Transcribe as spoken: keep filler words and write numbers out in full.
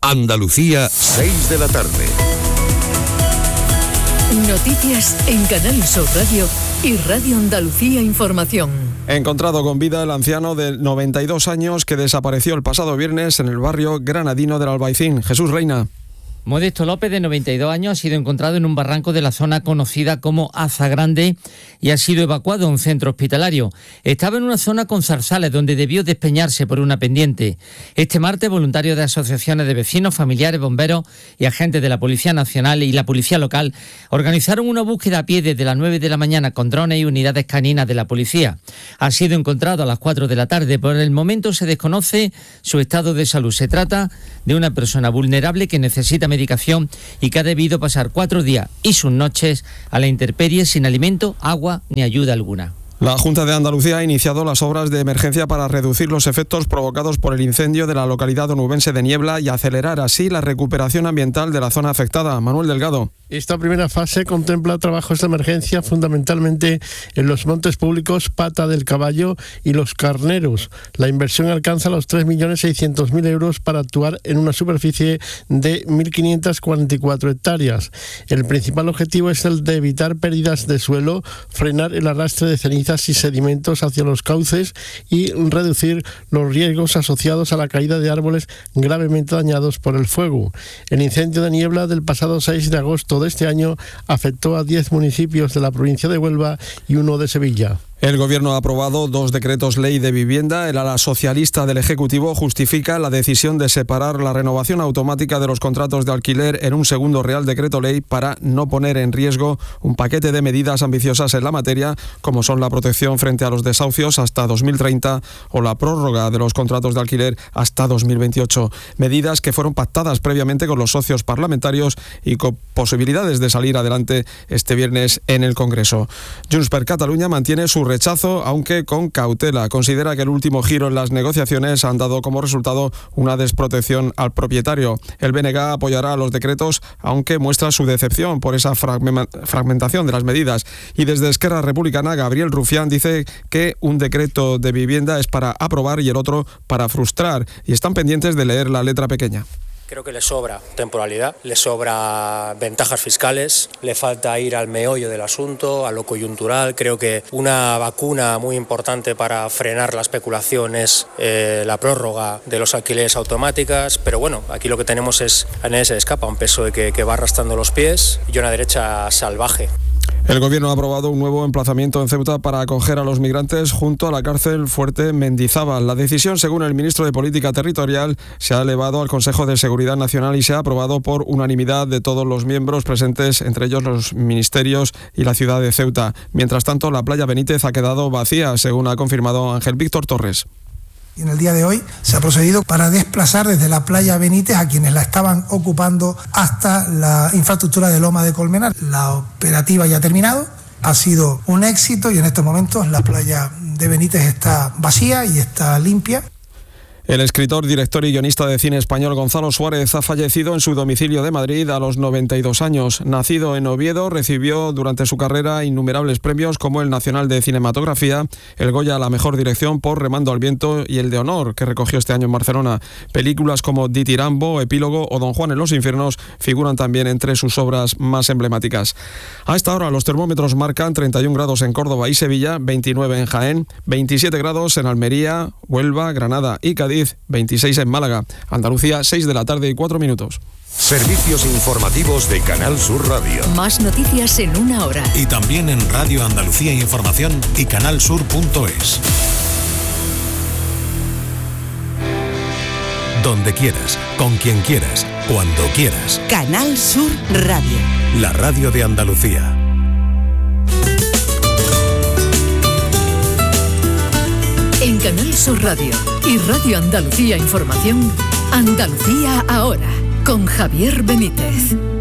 Andalucía, seis de la tarde. Noticias en Canal Sur Radio y Radio Andalucía Información. Encontrado con vida el anciano de noventa y dos años que desapareció el pasado viernes en el barrio granadino del Albaicín. Jesús Reina. Modesto López, de noventa y dos años, ha sido encontrado en un barranco de la zona conocida como Azagrande y ha sido evacuado a un centro hospitalario. Estaba en una zona con zarzales donde debió despeñarse por una pendiente. Este martes, voluntarios de asociaciones de vecinos, familiares, bomberos y agentes de la Policía Nacional y la Policía Local organizaron una búsqueda a pie desde las nueve de la mañana con drones y unidades caninas de la policía. Ha sido encontrado a las cuatro de la tarde. Por el momento se desconoce su estado de salud. Se trata de una persona vulnerable que necesita medicación y que ha debido pasar cuatro días y sus noches a la intemperie sin alimento, agua ni ayuda alguna. La Junta de Andalucía ha iniciado las obras de emergencia para reducir los efectos provocados por el incendio de la localidad onubense de Niebla y acelerar así la recuperación ambiental de la zona afectada. Manuel Delgado. Esta primera fase contempla trabajos de emergencia fundamentalmente en los montes públicos Pata del Caballo y Los Carneros. La inversión alcanza los tres millones seiscientos mil euros para actuar en una superficie de mil quinientas cuarenta y cuatro hectáreas. El principal objetivo es el de evitar pérdidas de suelo, frenar el arrastre de cenizas y sedimentos hacia los cauces y reducir los riesgos asociados a la caída de árboles gravemente dañados por el fuego. El incendio de Niebla del pasado seis de agosto de este año afectó a diez municipios de la provincia de Huelva y uno de Sevilla. El Gobierno ha aprobado dos decretos ley de vivienda. El ala socialista del Ejecutivo justifica la decisión de separar la renovación automática de los contratos de alquiler en un segundo Real Decreto Ley para no poner en riesgo un paquete de medidas ambiciosas en la materia, como son la protección frente a los desahucios hasta dos mil treinta o la prórroga de los contratos de alquiler hasta dos mil veintiocho. Medidas que fueron pactadas previamente con los socios parlamentarios y con posibilidades de salir adelante este viernes en el Congreso. Junts per Catalunya mantiene su rechazo, aunque con cautela. Considera que el último giro en las negociaciones han dado como resultado una desprotección al propietario. El B N G apoyará los decretos, aunque muestra su decepción por esa fragmentación de las medidas. Y desde Esquerra Republicana, Gabriel Rufián dice que un decreto de vivienda es para aprobar y el otro para frustrar, y están pendientes de leer la letra pequeña. Creo que le sobra temporalidad, le sobra ventajas fiscales, le falta ir al meollo del asunto, a lo coyuntural. Creo que una vacuna muy importante para frenar la especulación es eh, la prórroga de los alquileres automáticas, pero bueno, aquí lo que tenemos es, a nadie se le escapa, un P S O E que, que va arrastrando los pies y una derecha salvaje. El Gobierno ha aprobado un nuevo emplazamiento en Ceuta para acoger a los migrantes junto a la cárcel Fuerte Mendizábal. La decisión, según el ministro de Política Territorial, se ha elevado al Consejo de Seguridad Nacional y se ha aprobado por unanimidad de todos los miembros presentes, entre ellos los ministerios y la ciudad de Ceuta. Mientras tanto, la playa Benítez ha quedado vacía, según ha confirmado Ángel Víctor Torres. Y en el día de hoy se ha procedido para desplazar desde la playa Benítez a quienes la estaban ocupando hasta la infraestructura de Loma de Colmenar. La operativa ya ha terminado, ha sido un éxito y en estos momentos la playa de Benítez está vacía y está limpia. El escritor, director y guionista de cine español Gonzalo Suárez ha fallecido en su domicilio de Madrid a los noventa y dos años. Nacido en Oviedo, recibió durante su carrera innumerables premios como el Nacional de Cinematografía, el Goya a la Mejor Dirección por Remando al Viento y el de Honor, que recogió este año en Barcelona. Películas como Ditirambo, Epílogo o Don Juan en los Infiernos figuran también entre sus obras más emblemáticas. A esta hora los termómetros marcan treinta y un grados en Córdoba y Sevilla, veintinueve en Jaén, veintisiete grados en Almería, Huelva, Granada y Cádiz, veintiséis en Málaga. Andalucía, seis de la tarde y cuatro minutos. Servicios informativos de Canal Sur Radio. Más noticias en una hora. Y también en Radio Andalucía Información y canalsur punto es. Donde quieras, con quien quieras, cuando quieras. Canal Sur Radio. La radio de Andalucía. En Canal Sur Radio y Radio Andalucía Información, Andalucía ahora, con Javier Benítez.